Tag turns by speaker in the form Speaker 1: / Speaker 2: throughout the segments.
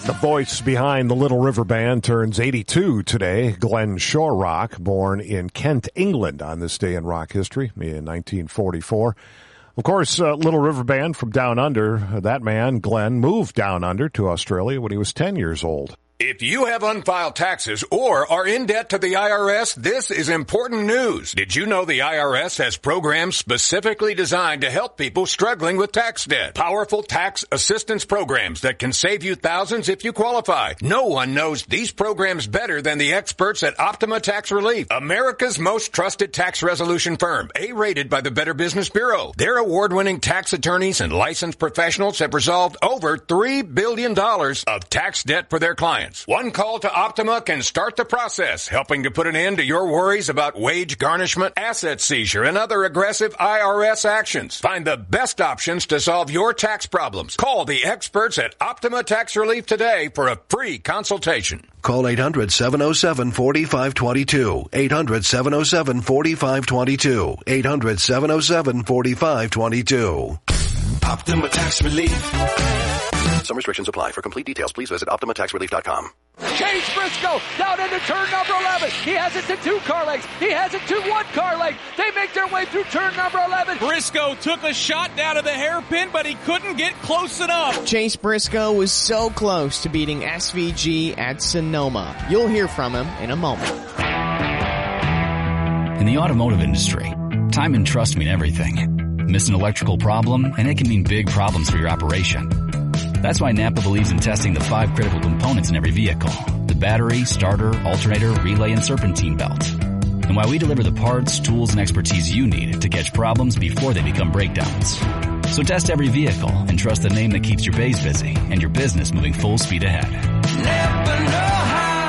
Speaker 1: The voice behind the Little River Band turns 82 today. Glenn Shorrock, born in Kent, England on this day in rock history in 1944. Of course, Little River Band from down under. That man, Glenn, moved down under to Australia when he was 10 years old.
Speaker 2: If you have unfiled taxes or are in debt to the IRS, this is important news. Did you know the IRS has programs specifically designed to help people struggling with tax debt? Powerful tax assistance programs that can save you thousands if you qualify. No one knows these programs better than the experts at Optima Tax Relief, America's most trusted tax resolution firm, A-rated by the Better Business Bureau. Their award-winning tax attorneys and licensed professionals have resolved over $3 billion of tax debt for their clients. One call to Optima can start the process, helping to put an end to your worries about wage garnishment, asset seizure, and other aggressive IRS actions. Find the best options to solve your tax problems. Call the experts at Optima Tax Relief today for a free consultation.
Speaker 3: Call 800-707-4522. 800-707-4522. 800-707-4522.
Speaker 4: Optima Tax Relief.
Speaker 3: Some restrictions apply. For complete details, please visit OptimaTaxRelief.com.
Speaker 5: Chase Briscoe down into turn number 11. He has it to 2 car lengths. He has it to 1 car length. They make their way through turn number 11.
Speaker 6: Briscoe took a shot down to the hairpin, but he couldn't get close enough.
Speaker 7: Chase Briscoe was so close to beating SVG at Sonoma. You'll hear from him in a moment.
Speaker 8: In the automotive industry, time and trust mean everything. Miss an electrical problem, and it can mean big problems for your operation. That's why Napa believes in testing the 5 critical components in every vehicle: the battery, starter, alternator, relay, and serpentine belt. And why we deliver the parts, tools, and expertise you need to catch problems before they become breakdowns. So test every vehicle and trust the name that keeps your bays busy and your business moving full speed ahead.
Speaker 4: Never know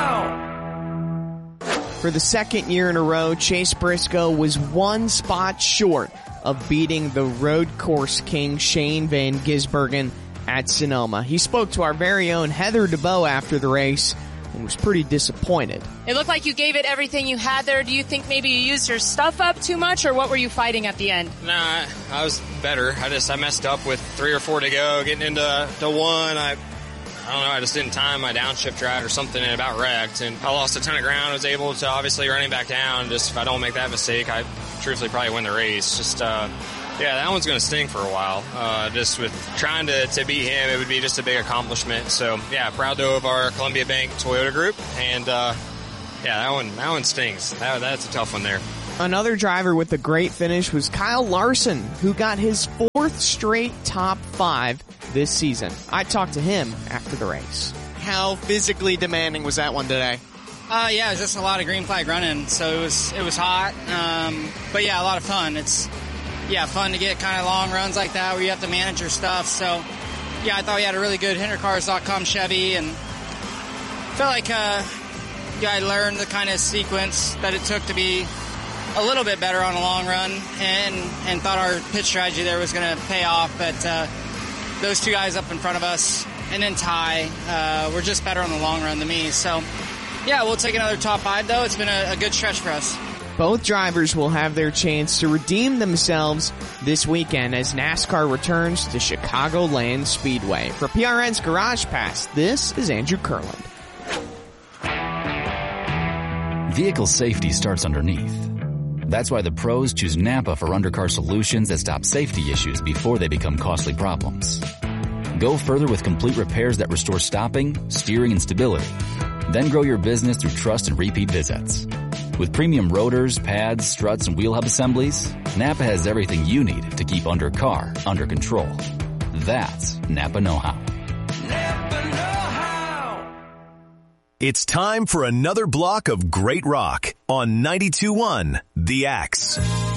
Speaker 4: how.
Speaker 7: For the second year in a row, Chase Briscoe was 1 spot short of beating the road course king Shane Van Gisbergen at Sonoma. He spoke to our very own Heather DeBow after the race and was pretty disappointed.
Speaker 9: It looked like you gave it everything you had there. Do you think maybe you used your stuff up too much, or what were you fighting at the end?
Speaker 6: Nah, I was better. I messed up with 3 or 4 to go, getting into one. I don't know, I just didn't time my downshift right or something and about wrecked. And I lost a ton of ground. I was able to obviously running back down. Just if I don't make that mistake, I truthfully probably win the race. Just, yeah, that one's going to sting for a while. Just with trying to beat him, it would be just a big accomplishment. So, yeah, proud though of our Columbia Bank Toyota group. And, yeah, that one stings. That's a tough one there.
Speaker 7: Another driver with a great finish was Kyle Larson, who got his 4th straight top 5 this season. I talked to him after the race. How physically demanding was that one today?
Speaker 10: Yeah, it was just a lot of green flag running, so it was hot. But yeah, a lot of fun. It's fun to get kind of long runs like that where you have to manage your stuff. So yeah, I thought we had a really good HinderCars.com Chevy, and felt like I learned the kind of sequence that it took to be a little bit better on a long run, and thought our pitch strategy there was going to pay off. But those 2 guys up in front of us, and then Ty, were just better on the long run than me. So yeah, we'll take another top 5 though. It's been a good stretch for us.
Speaker 7: Both drivers will have their chance to redeem themselves this weekend as NASCAR returns to Chicagoland Speedway. For PRN's Garage Pass, this is Andrew Kurland.
Speaker 8: Vehicle safety starts underneath. That's why the pros choose Napa for undercar solutions that stop safety issues before they become costly problems. Go further with complete repairs that restore stopping, steering, and stability. Then grow your business through trust and repeat visits. With premium rotors, pads, struts, and wheel hub assemblies, Napa has everything you need to keep undercar under control. That's Napa know-how.
Speaker 4: Never know how.
Speaker 11: It's time for another block of great rock on 92.1 The Axe.